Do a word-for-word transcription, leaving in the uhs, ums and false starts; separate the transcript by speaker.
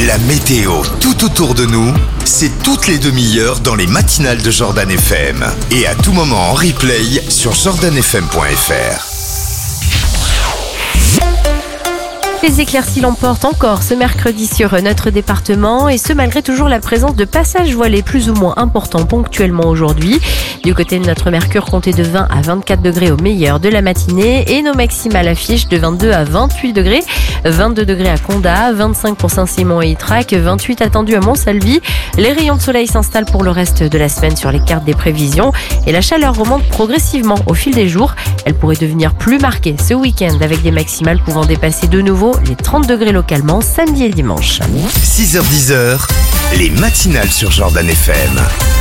Speaker 1: La météo tout autour de nous, c'est toutes les demi-heures dans les matinales de Jordan F M. Et à tout moment en replay sur jordan f m point f r.
Speaker 2: Les éclaircies l'emportent encore ce mercredi sur notre département et ce malgré toujours la présence de passages voilés plus ou moins importants ponctuellement aujourd'hui. Du côté de notre mercure, comptez de vingt à vingt-quatre degrés au meilleur de la matinée et nos maximales affichent de vingt-deux à vingt-huit degrés. vingt-deux degrés à Condat, vingt-cinq pour Saint-Simon et Ytrac, vingt-huit attendus à Montsalvi. Les rayons de soleil s'installent pour le reste de la semaine sur les cartes des prévisions et la chaleur remonte progressivement au fil des jours. Elle pourrait devenir plus marquée ce week-end avec des maximales pouvant dépasser de nouveau les trente degrés localement samedi et dimanche.
Speaker 1: six heures dix, les matinales sur Jordan F M.